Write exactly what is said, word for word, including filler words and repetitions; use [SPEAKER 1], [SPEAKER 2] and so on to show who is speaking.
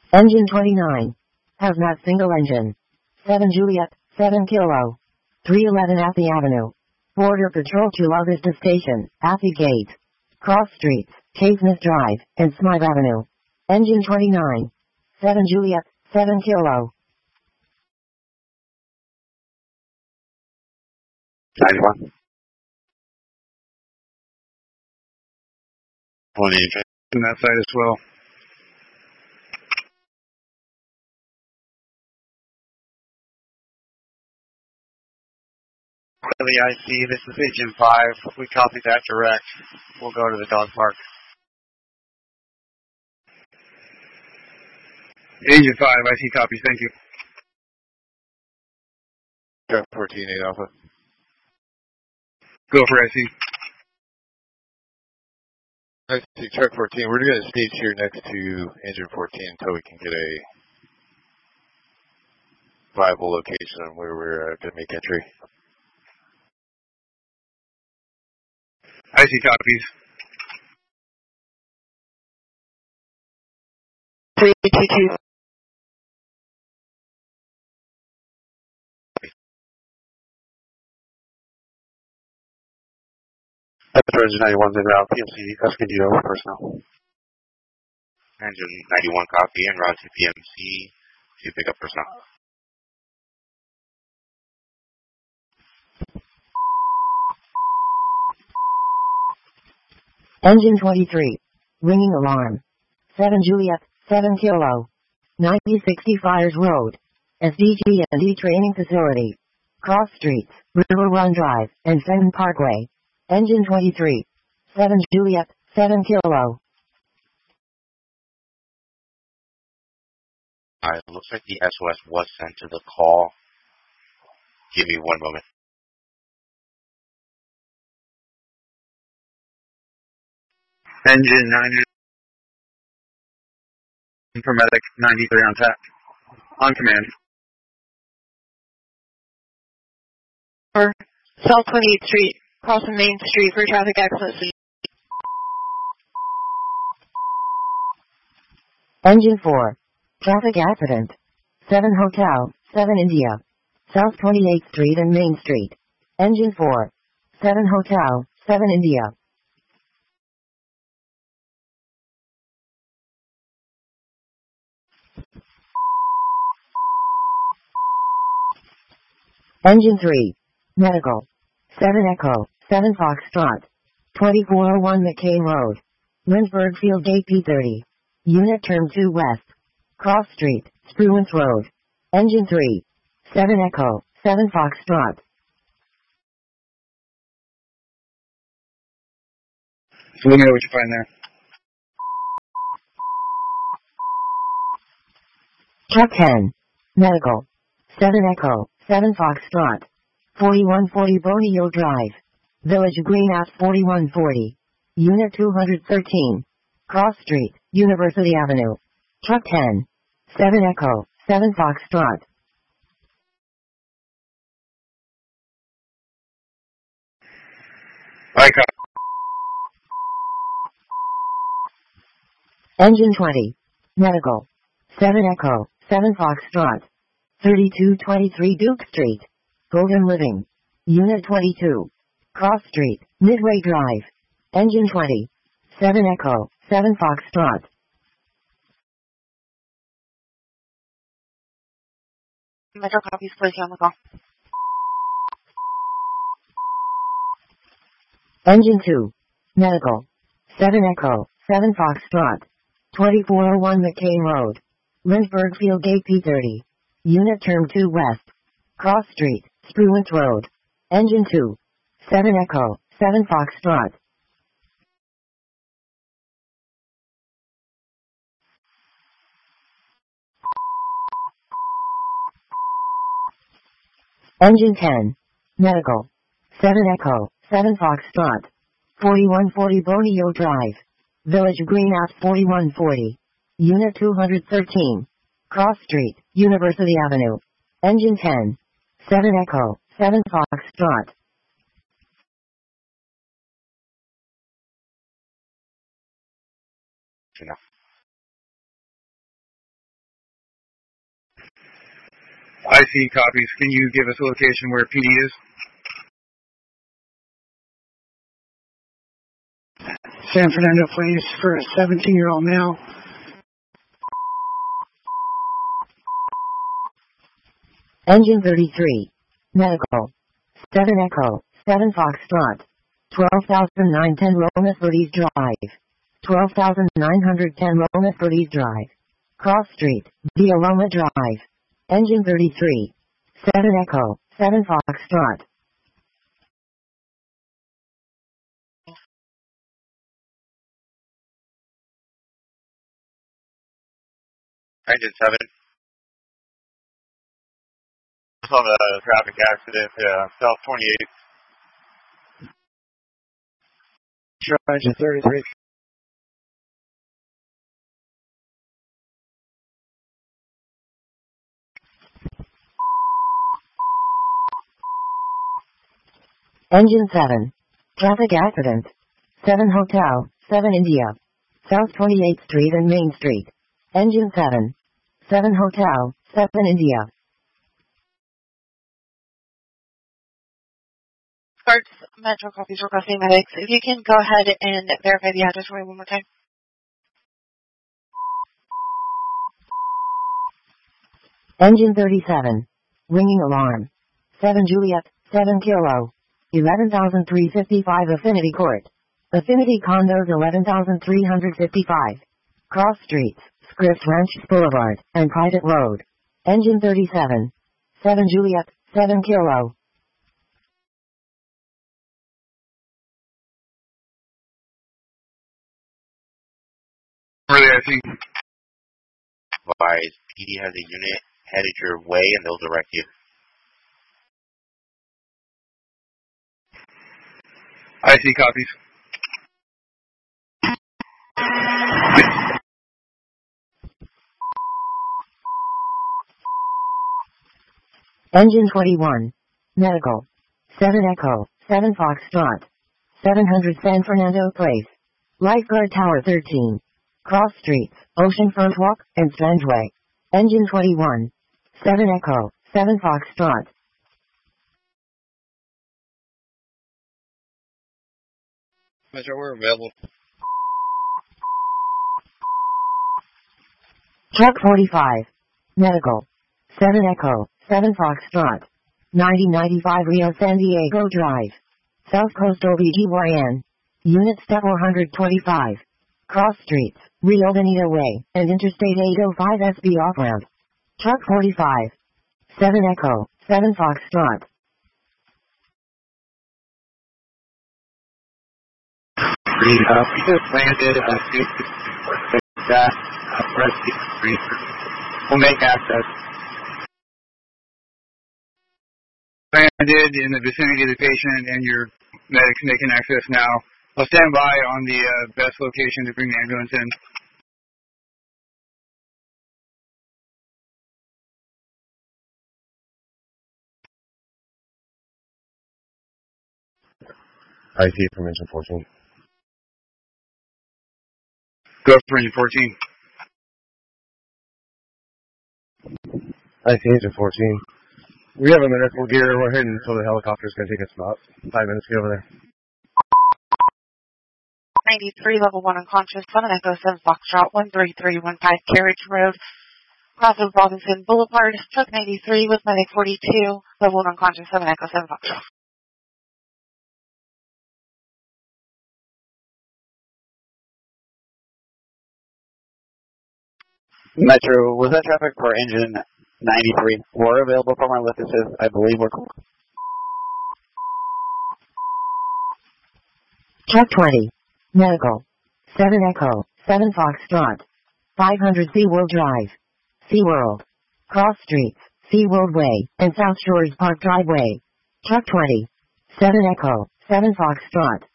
[SPEAKER 1] Engine twenty-nine. Hazmat single engine. seven Juliet, seven Kilo. three eleven Athy Avenue. Border Patrol to La Vista Station, Athy Gate. Cross Streets, Caithness Drive, and Smythe Avenue. Engine twenty-nine. seven Juliet, seven Kilo.
[SPEAKER 2] ninety-one.
[SPEAKER 3] twenty inch.
[SPEAKER 2] On that side as well.
[SPEAKER 3] The I C, this is Agent five. We copied that direct. We'll go to the dog park.
[SPEAKER 2] Agent five, I C copies, thank you.
[SPEAKER 4] Truck fourteen, eight Alpha.
[SPEAKER 2] Go for I C.
[SPEAKER 4] I C truck fourteen, we're going to stage here next to engine fourteen until we can get a viable location on where we're uh, going to make entry.
[SPEAKER 2] I C copies.
[SPEAKER 5] three two two.
[SPEAKER 3] After Engine ninety-one, then route P M C, Escondido, personnel. Engine ninety-one, copy, and route to P M C to pick up personnel.
[SPEAKER 1] Engine twenty-three. Ringing alarm. seven Juliet, seven Kilo. ninety sixty Fires Road. S D G and E Training Facility. Cross Streets, River Run Drive, and Fenton Parkway. Engine twenty-three. seven Juliet, seven Kilo.
[SPEAKER 3] Alright, looks like the S O S was sent to the call. Give me one moment.
[SPEAKER 2] Engine ninety. Informatic ninety-three on tap. On command.
[SPEAKER 5] Or South twenty-eighth Street, crossing Main Street for traffic accident.
[SPEAKER 1] Engine four. Traffic accident. seven Hotel, seven India. South twenty-eighth Street and Main Street. Engine four. seven Hotel, seven India. Engine three. Medical. seven Echo, seven Foxtrot. twenty-four oh one McCain Road. Lynchburg Field Gate P thirty. Unit Term two West. Cross Street, Spruance Road. Engine three. seven Echo, seven Foxtrot.
[SPEAKER 2] So let me know what you find there.
[SPEAKER 1] Truck ten. Medical. seven Echo, seven Foxtrot. forty-one forty Bonio Drive. Village Green Apps forty-one forty. Unit two thirteen. Cross Street, University Avenue. Truck ten. seven Echo, seven Foxtrot.
[SPEAKER 2] I copy.
[SPEAKER 1] Engine twenty. Medical. seven Echo, seven Foxtrot. thirty-two twenty-three Duke Street. Golden Living. Unit twenty-two. Cross Street, Midway Drive. Engine twenty. seven Echo, seven Foxtrot.
[SPEAKER 5] Metro copies, please on the call.
[SPEAKER 1] Engine two. Medical. seven Echo, seven Foxtrot. twenty-four oh one McCain Road. Lynchburg Field Gate P thirty. Unit Term two West. Cross Street, Spruance Road. Engine two. seven Echo, seven Foxtrot. Engine ten. Medical. seven Echo, seven Foxtrot. forty-one forty Bonio Drive. Village Green Apps forty-one forty. Unit two thirteen. Cross Street, University Avenue. Engine ten. seven Echo, seven Foxtrot.
[SPEAKER 3] Enough.
[SPEAKER 2] I see copies. Can you give us a location where P D is?
[SPEAKER 6] San Fernando Place for a seventeen-year-old male.
[SPEAKER 1] Engine thirty-three. Medical. seven Echo. seven Foxtrot. twelve thousand nine hundred ten Loma Footies Drive. twelve thousand nine hundred ten Loma Footies Drive. Cross Street. Via Loma Drive. Engine thirty-three. seven Echo. seven Foxtrot.
[SPEAKER 3] Engine seven. Saw the traffic accident, uh, South twenty-eighth.
[SPEAKER 6] Sure, engine thirty-three.
[SPEAKER 1] Engine seven. Traffic accident. seven Hotel, seven India. South twenty-eighth Street and Main Street. Engine seven. seven Hotel, seven India.
[SPEAKER 5] Sparks Metro copies requesting medics. If you can go ahead and verify the address for me one more time.
[SPEAKER 1] Engine thirty-seven. Ringing alarm. seven Juliet, seven Kilo. eleven thousand three hundred fifty-five Affinity Court. Affinity Condos eleven thousand three hundred fifty-five. Cross Streets, Script Ranch Boulevard, and Private Road. Engine thirty-seven. seven Juliet, seven Kilo.
[SPEAKER 2] Really, I think.
[SPEAKER 3] Advise, P D has a unit headed your way and they'll direct you.
[SPEAKER 2] I see copies.
[SPEAKER 1] Engine twenty-one. Medical. seven Echo, seven Foxtrot. seven hundred San Fernando Place. Lifeguard Tower thirteen. Cross Streets, Oceanfront Walk, and Strandway. Engine twenty-one. seven Echo, seven Foxtrot.
[SPEAKER 4] Metro, we're available.
[SPEAKER 1] Truck forty-five. Medical. seven Echo, seven Foxtrot. ninety ninety-five Rio San Diego Drive. South Coast O B G Y N. Unit Step four hundred twenty-five. Cross Streets, Rio Bonita Way, and Interstate eight oh five S B off-ramp. Truck forty-five. seven Echo, seven Foxtrot.
[SPEAKER 2] Green up. Landed at that. Press three. We'll make access. Landed in the vicinity of the patient and your medics making access now. I'll stand by on the uh, best location to bring the ambulance in.
[SPEAKER 3] I see from engine fourteen.
[SPEAKER 2] Go for engine fourteen.
[SPEAKER 3] I see engine fourteen. We have a medical gear. We're heading until the helicopter's going to take us about five minutes to get over there.
[SPEAKER 5] ninety-three, level one unconscious, seven Echo, seven Foxtrot, one three three one five Carriage Road, cross of Robinson Boulevard, truck ninety-three with medic forty-two, level one unconscious, seven Echo, seven Foxtrot.
[SPEAKER 7] Metro, was that traffic for engine ninety-three? We're available from our licenses. I believe we're cool.
[SPEAKER 1] Truck twenty. Medical. seven Echo, seven Foxtrot. five hundred SeaWorld Drive. SeaWorld. Cross Streets, SeaWorld Way, and South Shores Park Driveway. Truck twenty. seven Echo, seven Foxtrot.